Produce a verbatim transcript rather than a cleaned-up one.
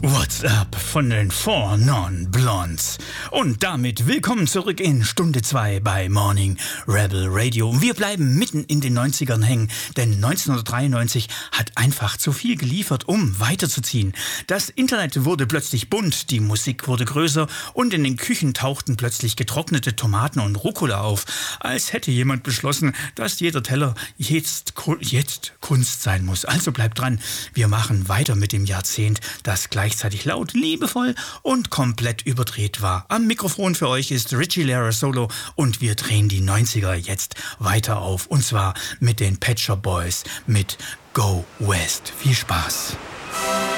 What's Up von den Four Non Blondes. Und damit willkommen zurück in Stunde zwei bei Morning Rebel Radio. Wir bleiben mitten in den neunzigern hängen, denn neunzehnhundertdreiundneunzig hat einfach zu viel geliefert, um weiterzuziehen. Das Internet wurde plötzlich bunt, die Musik wurde größer und in den Küchen tauchten plötzlich getrocknete Tomaten und Rucola auf, als hätte jemand beschlossen, dass jeder Teller jetzt, jetzt Kunst sein muss. Also bleibt dran, wir machen weiter mit dem Jahrzehnt, das gleich gleichzeitig laut, liebevoll und komplett überdreht war. Am Mikrofon für euch ist Richie Lera Solo und wir drehen die neunziger jetzt weiter auf. Und zwar mit den Pet Shop Boys mit Go West. Viel Spaß!